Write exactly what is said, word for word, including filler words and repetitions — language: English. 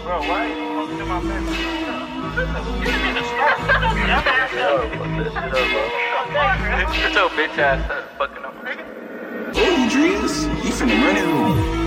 Bro, why you walking to my face? Shut your bitch ass up, fucking up. Oh, Dreas, you finna run it room.